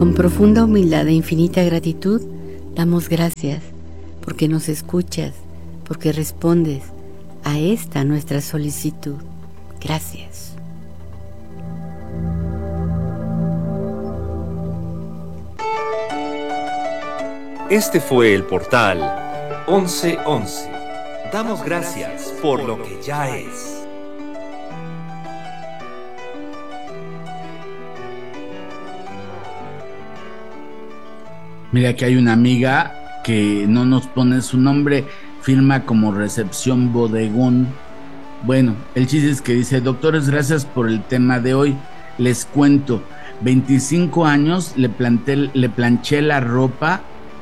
Con profunda humildad e infinita gratitud, damos gracias porque nos escuchas, porque respondes a esta nuestra solicitud. Gracias. Este fue el portal 1111. Damos gracias por lo que ya es. Mira que hay una amiga que no nos pone su nombre, firma como Recepción Bodegón. Bueno, el chiste es que dice: doctores, gracias por el tema de hoy. Les cuento, 25 años le planché la ropa.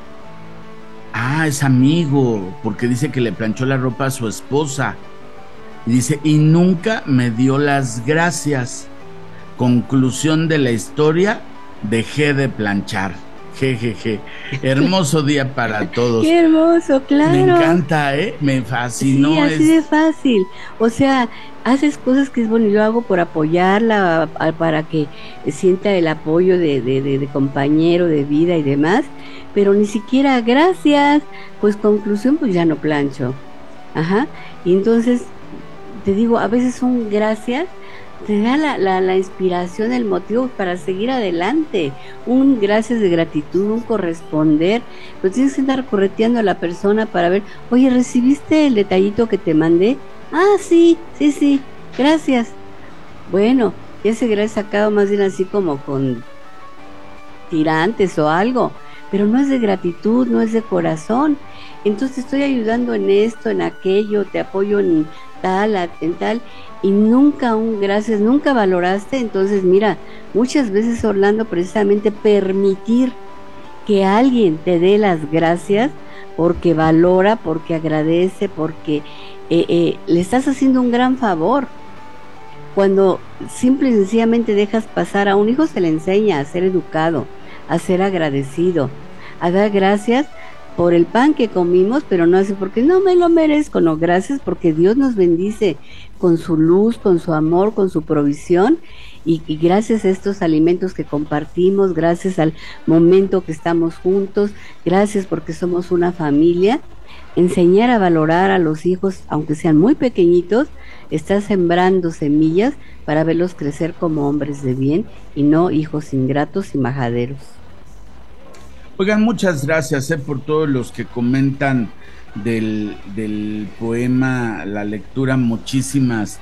Ah, es amigo, porque dice que le planchó la ropa a su esposa. Y dice, y nunca me dio las gracias. Conclusión de la historia, dejé de planchar. Jejeje. Hermoso día para todos. Qué hermoso, claro. Me encanta, me fascinó. Sí, así de fácil. O sea, haces cosas que es bueno. Yo hago por apoyarla, para que sienta el apoyo de compañero de vida y demás, pero ni siquiera gracias. Pues conclusión, pues ya no plancho. Ajá. Y entonces, te digo, a veces son gracias, te da la inspiración, el motivo para seguir adelante. Un gracias de gratitud, un corresponder. Pues tienes que andar correteando a la persona para ver, oye, ¿recibiste el detallito que te mandé? Ah, sí, gracias. Bueno, ya ese gracias sacado más bien así como con tirantes o algo, pero no es de gratitud, no es de corazón. Entonces estoy ayudando en esto, en aquello, te apoyo en tal, y nunca un gracias, nunca valoraste. Entonces mira, muchas veces, Orlando, precisamente permitir que alguien te dé las gracias porque valora, porque agradece, porque le estás haciendo un gran favor. Cuando simple y sencillamente dejas pasar, a un hijo se le enseña a ser educado, a ser agradecido, a dar gracias por el pan que comimos, pero no así porque no me lo merezco, no, gracias porque Dios nos bendice con su luz, con su amor, con su provisión, y gracias a estos alimentos que compartimos, gracias al momento que estamos juntos, gracias porque somos una familia. Enseñar a valorar a los hijos, aunque sean muy pequeñitos, está sembrando semillas para verlos crecer como hombres de bien y no hijos ingratos y majaderos. Oigan, muchas gracias por todos los que comentan del poema, la lectura. Muchísimas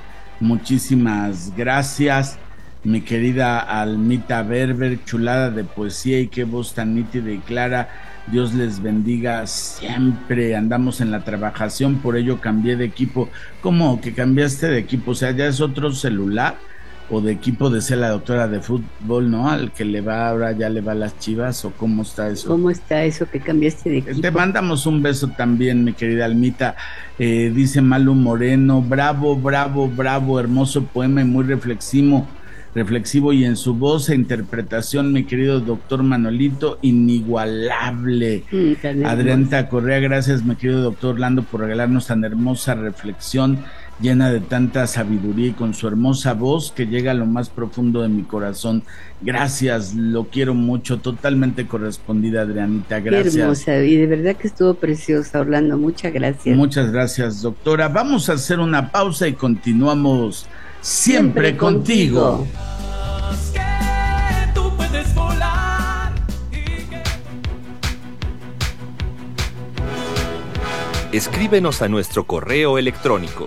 gracias, mi querida Almita Berber, chulada de poesía y qué voz tan nítida y clara. Dios les bendiga siempre. Andamos en la trabajación, por ello cambié de equipo. ¿Cómo que cambiaste de equipo? O sea, ¿ya es otro celular? O de equipo, decía la doctora de fútbol, ¿no? Al que le va ahora, ya le va a las Chivas, ¿o cómo está eso? ¿Cómo está eso que cambiaste de equipo? Te mandamos un beso también, mi querida Almita. Dice Malu Moreno, bravo, hermoso poema y muy reflexivo, y en su voz e interpretación, mi querido doctor Manolito, inigualable. Adriana Correa, gracias, mi querido doctor Orlando, por regalarnos tan hermosa reflexión llena de tanta sabiduría y con su hermosa voz que llega a lo más profundo de mi corazón. Gracias, lo quiero mucho, totalmente correspondida, Adrianita, gracias. Qué hermosa, y de verdad que estuvo preciosa, Orlando, muchas gracias. Muchas gracias, doctora. Vamos a hacer una pausa y continuamos siempre contigo. Escríbenos a nuestro correo electrónico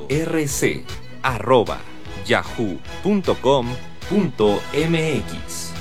siemprecontigo@yahoo.com.mx.